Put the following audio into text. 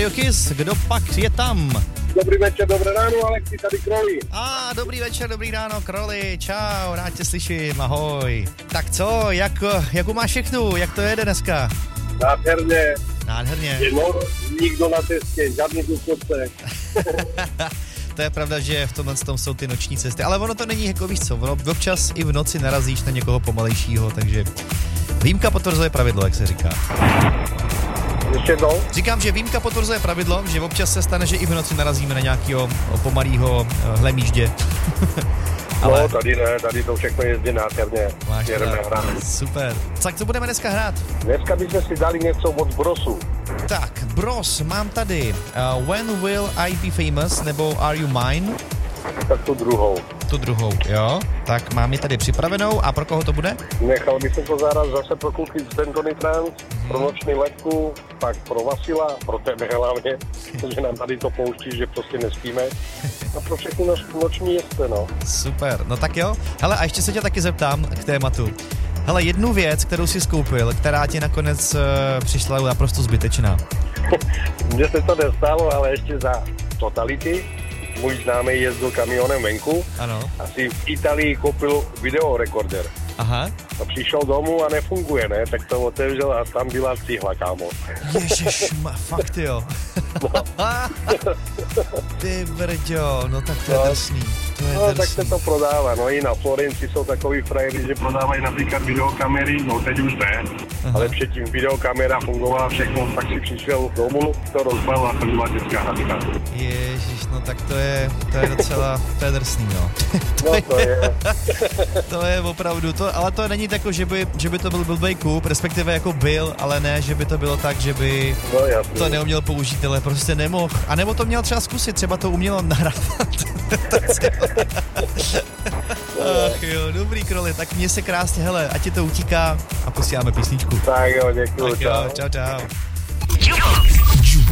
Radio Kiss, kdo pak je tam? Dobrý večer, dobré ráno, Alexi, tady Kroli. Dobrý večer, dobrý ráno, Kroli, čau, rád tě slyším, ahoj. Tak co, jakou máš všechnu, jak to jede dneska? Nádherně. Nikdo na cestě, žádný důchodce. To je pravda, že v tomhle tom jsou ty noční cesty, ale ono to není jako víš co, ono občas i v noci narazíš na někoho pomalejšího, takže výjimka potvrzuje pravidlo, jak se říká. Ještě to? Říkám, že výjimka potvrzuje pravidlo, že občas se stane, že i v noci narazíme na nějakého pomalýho hlemíždě. Ale... No, tady ne, tady to všechno jezdí nádherně. Super. Tak co budeme dneska hrát? Dneska bychom si dali něco od Brosu. Tak, Bros, mám tady When Will I Be Famous, nebo Are You Mine? Tak tu druhou. Tu druhou, jo. Tak mám ji tady připravenou a pro koho to bude? Nechal bych to zahrát zase pro kluky z Dentony France, pro noční letku, pak pro Vasila, pro tebe hlavně, že nám tady to pouští, že prostě nespíme. A pro všechny noční jezdce, no. Super, no tak jo. Hele, a ještě se tě taky zeptám k tématu. Hele, jednu věc, kterou jsi skoupil, která ti nakonec přišla naprosto zbytečná. Mně se to nestalo, ale ještě za totality. Můj známý jezdil kamionem venku. Ano. A si v Itálii koupil videorekorder. Aha. A přišel domů a nefunguje, ne? Tak to otevřel a tam byla cihla, kámo. Ježišma, fakt jo. No. Ty brďo, no tak to je drsný. No, tak se to prodává, no i na Florenci jsou takový frajeři, že prodávají například videokamery, no teď už ne, ale předtím videokamera fungovala všechno, tak si přišel domů, to rozbal a to byla dětská hračka. Ježiš, no tak to je docela, to je drsný, no. To je opravdu, ale to není tako, že by to byl blbej kup, respektive jako byl, ale ne, že by to bylo tak, že by to neuměl použít, ale prostě nemohl. A nebo to měl třeba zkusit, třeba to umělo nahrávat. Ach jo, dobrý Kroli, tak mě se krásně, hele, ať ti to utíká a posíláme písničku. Tak jo, děkuju, tak jo, čau.